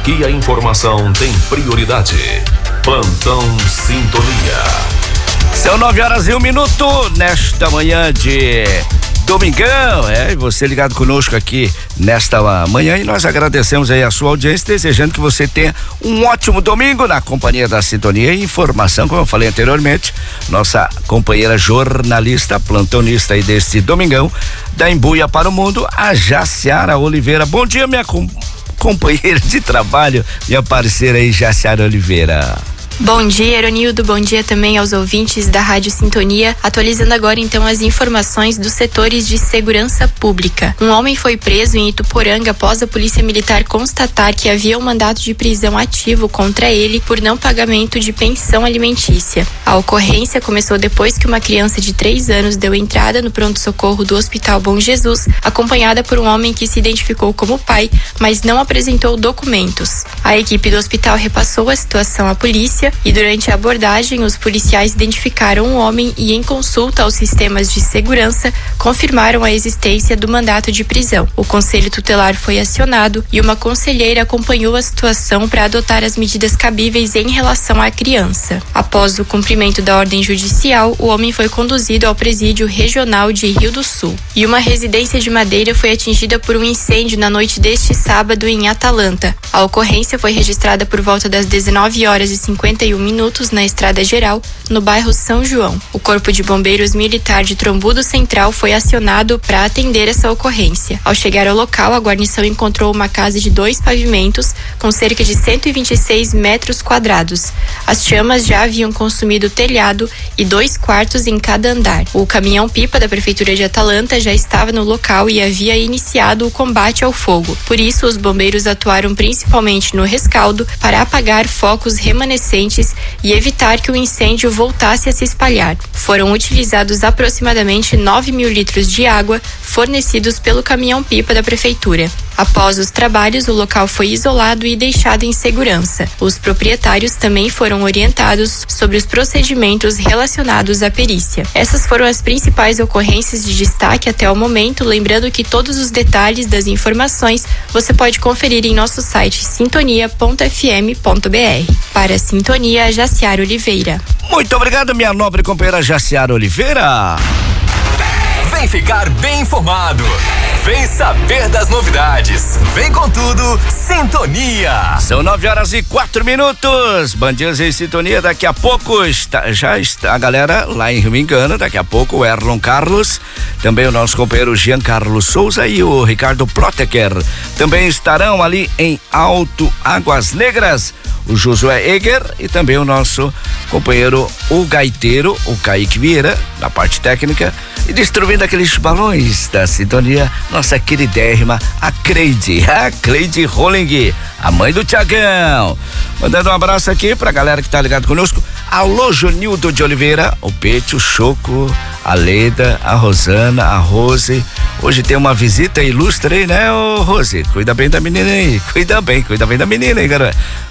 Aqui a informação tem prioridade. Plantão Sintonia. São 9h01 nesta manhã de domingão, e você ligado conosco aqui nesta manhã, e nós agradecemos aí a sua audiência, desejando que você tenha um ótimo domingo na companhia da Sintonia e informação, como eu falei anteriormente, nossa companheira jornalista, plantonista aí deste domingão, da Embuia para o Mundo, a Jaciara Oliveira. Bom dia, minha companheira de trabalho, minha parceira aí, Jaciara Oliveira. Bom dia, Eronildo, bom dia também aos ouvintes da Rádio Sintonia, atualizando agora então as informações dos setores de segurança pública. Um homem foi preso em Ituporanga após a polícia militar constatar que havia um mandato de prisão ativo contra ele por não pagamento de pensão alimentícia. A ocorrência começou depois que uma criança de 3 anos deu entrada no pronto-socorro do Hospital Bom Jesus, acompanhada por um homem que se identificou como pai, mas não apresentou documentos. A equipe do hospital repassou a situação à polícia e durante a abordagem os policiais identificaram um homem e em consulta aos sistemas de segurança confirmaram a existência do mandato de prisão. O conselho tutelar foi acionado e uma conselheira acompanhou a situação para adotar as medidas cabíveis em relação à criança. Após o cumprimento da ordem judicial, o homem foi conduzido ao presídio regional de Rio do Sul. E uma residência de Madeira foi atingida por um incêndio na noite deste sábado em Atalanta. A ocorrência foi registrada por volta das 19h51 na Estrada Geral, no bairro São João. O Corpo de Bombeiros Militar de Trombudo Central foi acionado para atender essa ocorrência. Ao chegar ao local, a guarnição encontrou uma casa de 2 pavimentos com cerca de 126 metros quadrados. As chamas já haviam consumido o telhado e 2 quartos em cada andar. O caminhão-pipa da Prefeitura de Atalanta já estava no local e havia iniciado o combate ao fogo. Por isso, os bombeiros atuaram principalmente no rescaldo para apagar focos remanescentes e evitar que o incêndio voltasse a se espalhar. Foram utilizados aproximadamente 9.000 litros de água fornecidos pelo caminhão-pipa da Prefeitura. Após os trabalhos, o local foi isolado e deixado em segurança. Os proprietários também foram orientados sobre os procedimentos relacionados à perícia. Essas foram as principais ocorrências de destaque até o momento, lembrando que todos os detalhes das informações você pode conferir em nosso site sintonia.fm.br. Para a Sintonia, Jaciara Oliveira. Muito obrigado, minha nobre companheira Jaciara Oliveira. Vem ficar bem informado. Vem saber das novidades. Vem com tudo, Sintonia. São 9h04. Bandinhas em Sintonia. Daqui a pouco já está a galera lá em Rio Engano. Daqui a pouco o Erlon Carlos, também o nosso companheiro Giancarlo Souza e o Ricardo Proteker. Também estarão ali em Alto Águas Negras o Josué Eger e também o nosso companheiro, o gaiteiro, o Kaique Vieira, na parte técnica, e distribuindo aqueles balões da Sintonia, nossa queridérrima, a Cleide Rolling, a mãe do Tiagão. Mandando um abraço aqui pra galera que tá ligado conosco. Alô, Junildo de Oliveira, o Pete, o Choco, a Leda, a Rosana, a Rose. Hoje tem uma visita ilustre aí, né, ô Rose? Cuida bem da menina aí, cuida bem da menina aí, garoto.